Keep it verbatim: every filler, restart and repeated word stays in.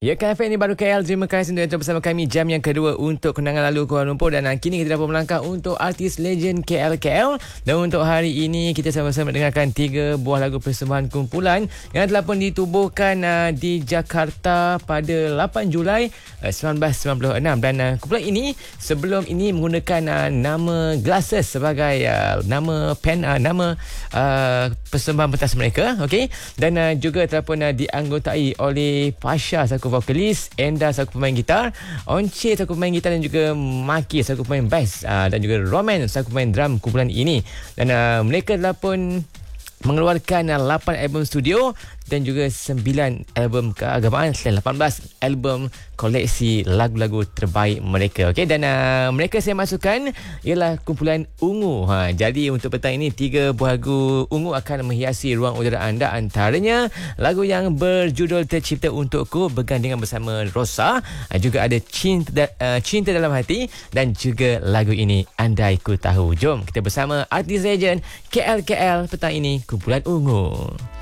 Ya, Cafe ini baru K L. Terima kasih untuk bersama kami jam yang kedua untuk kenangan lalu Kuala Lumpur. Dan kini kita dapat melangkah untuk artis legend K L K L. Dan untuk hari ini kita sama-sama dengarkan tiga buah lagu persembahan kumpulan yang telah pun ditubuhkan uh, di Jakarta pada lapan Julai uh, seribu sembilan ratus sembilan puluh enam. Dan uh, kumpulan ini sebelum ini menggunakan uh, nama Glasses sebagai uh, nama pen uh, nama uh, persembahan pentas mereka. Okay? Dan uh, juga telah pun uh, dianggotai oleh Pasha selaku vokalis, Enda selaku pemain gitar, Once selaku pemain gitar dan juga Maki selaku pemain bass, uh, dan juga Roman selaku pemain drum kumpulan ini. Dan uh, mereka telah pun mengeluarkan uh, lapan album studio dan juga sembilan album keagamaan selain lapan belas album koleksi lagu-lagu terbaik mereka. Okey, dan uh, mereka saya masukkan ialah kumpulan Ungu. Ha, jadi untuk petang ini tiga buah lagu Ungu akan menghiasi ruang udara anda, antaranya lagu yang berjudul Tercipta Untukku bergandingan bersama Rosa, uh, juga ada Cinta uh, Cinta Dalam Hati dan juga lagu ini Andai Ku Tahu. Jom kita bersama artis legend K L K L petang ini, kumpulan Ungu.